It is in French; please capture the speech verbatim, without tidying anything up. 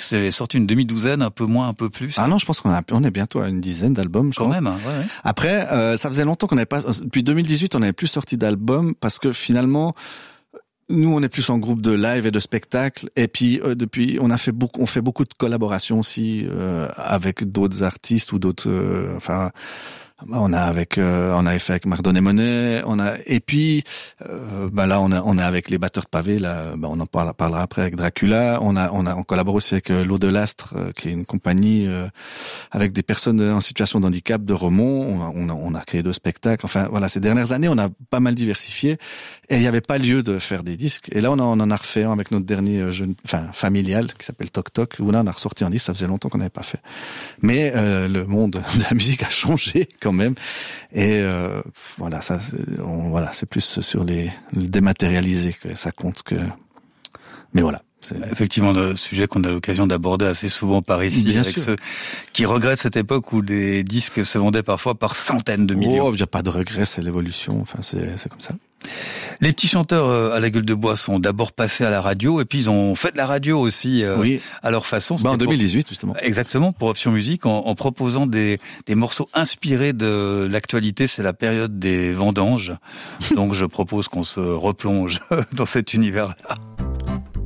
vous avez sorti une demi-douzaine, un peu moins, un peu plus. Ah non, je pense qu'on a, on est bientôt à une dizaine d'albums. Je Quand pense. même, hein, ouais, ouais. Après, euh, ça faisait longtemps qu'on n'avait pas, depuis deux mille dix-huit, on n'avait plus sorti d'album parce que finalement, nous, on est plus en groupe de live et de spectacle. Et puis, euh, depuis, on a fait beaucoup, on fait beaucoup de collaborations aussi euh, avec d'autres artistes ou d'autres, euh, enfin. On a avec, euh, on avait fait avec Mardon et Monet, on a, et puis, euh, bah là, on a, on est avec les batteurs de pavés, là, bah on en parle, parlera après avec Dracula. On a, on a, on collabore aussi avec euh, l'Eau de l'Astre, euh, qui est une compagnie euh, avec des personnes en situation de handicap de Romont. On a, on a, on a créé deux spectacles. Enfin, voilà, ces dernières années, on a pas mal diversifié, et il n'y avait pas lieu de faire des disques. Et là, on, a, on en a refait un avec notre dernier jeune, enfin familial, qui s'appelle Toc Toc, où là, on a ressorti un disque. Ça faisait longtemps qu'on n'avait pas fait. Mais euh, le monde de la musique a changé quand même. Et euh, voilà, ça, c'est, on, voilà, c'est plus sur les, les dématérialisés que ça compte que. Mais voilà. C'est... Effectivement, le sujet qu'on a l'occasion d'aborder assez souvent par ici, Bien avec sûr. ceux qui regrettent cette époque où les disques se vendaient parfois par centaines de millions. Oh, il n'y a pas de regret, c'est l'évolution. Enfin, c'est, c'est comme ça. Les petits chanteurs à la gueule de bois sont d'abord passés à la radio et puis ils ont fait de la radio aussi euh, oui. à leur façon. Bah, en deux mille dix-huit, pour... justement. Exactement, pour Option Musique, en, en proposant des, des morceaux inspirés de l'actualité. C'est la période des vendanges. Donc je propose qu'on se replonge dans cet univers-là.